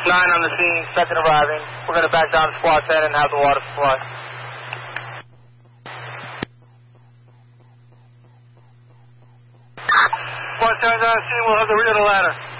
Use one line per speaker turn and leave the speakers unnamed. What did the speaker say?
on the scene, second arriving. We're going to back down to squad 10 and have the water supply. Squad 10 on the scene, we'll have the rear of the ladder.